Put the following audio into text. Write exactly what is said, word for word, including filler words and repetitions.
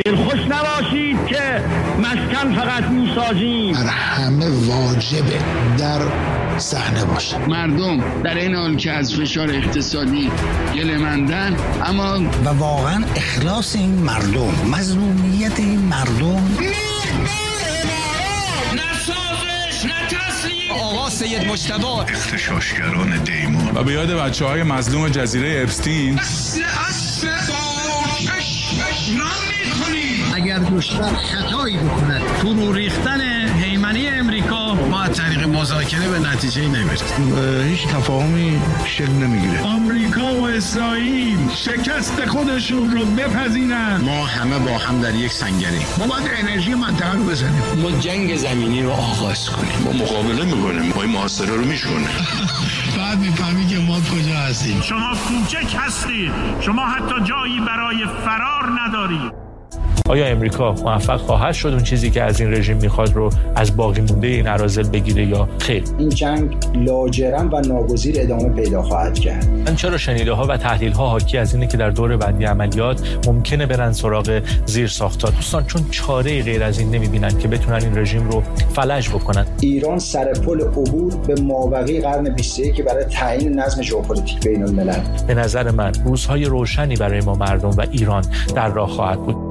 دلخوش نباشید که مسکن فقط میسازیم. بر همه واجبه در صحنه باشه. مردم در این حال که از فشار اقتصادی گله‌مندن، اما و واقعا اخلاص این مردم، مظلومیت این مردم، آقا سید مجتبی، اغتشاشگران دیمون و به یاد بچه های مظلوم جزیره اپستین. اصل اصل اگر دشمن خطایی بکند فرو ریختن هیمنی امریکا ما از طریق مذاکره به نتیجه نمیرسیم. هیچ تفاهمی شکل نمیگیره. آمریکا و اسرائیل شکست خودشون رو بپذیرن. ما همه با هم در یک سنگریم. ما باید انرژی منطقه رو بزنیم. ما جنگ زمینی رو آغاز کنیم. ما مقابله میکنیم، ما این محاصره رو میشونه. بعد میفهمی که ما کجا هستیم. شما کوچک هستید، شما حتی جایی برای فرار ندارید. آیا امریکا موفق خواهد شد اون چیزی که از این رژیم میخواد رو از باقی مونده این اراذل بگیره یا خیر؟ این جنگ لاجرم و ناگزیر ادامه پیدا خواهد کرد. من چرا شنیده ها و تحلیل ها حاکی از اینه که در دور بعدی عملیات ممکنه برن سراغ زیر ساختات. دوستان چون چاره غیر از این نمیبینن که بتونن این رژیم رو فلج بکنن. ایران سر پل عبور به مابقی قرن بیست و یک که برای تعیین نظم ژئوپلیتیک بین الملل. به نظر من روزهای روشنی برای ما مردم و ایران در راه خواهد بود.